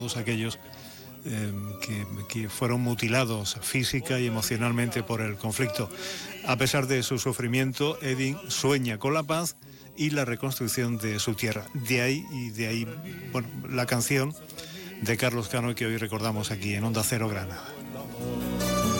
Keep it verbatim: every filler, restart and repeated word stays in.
todos aquellos eh, que, que fueron mutilados física y emocionalmente por el conflicto. A pesar de su sufrimiento, Edin sueña con la paz y la reconstrucción de su tierra. De ahí y de ahí, bueno, la canción de Carlos Cano que hoy recordamos aquí en Onda Cero Granada.